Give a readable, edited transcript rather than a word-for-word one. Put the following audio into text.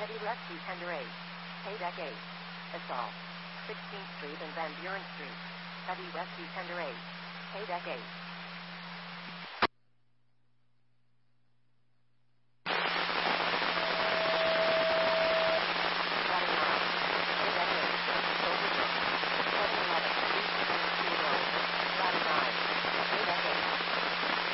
Heavy left tender 8. Hey deck 8. Assault. 16th Street and Van Buren Street. Heavy west tender 8. Hey deck 8.